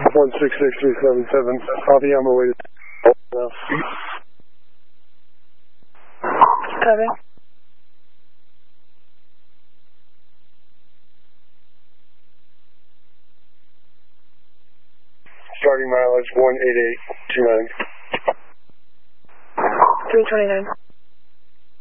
166377. Copy, I'm away. Copy. Starting mileage 18829. 329.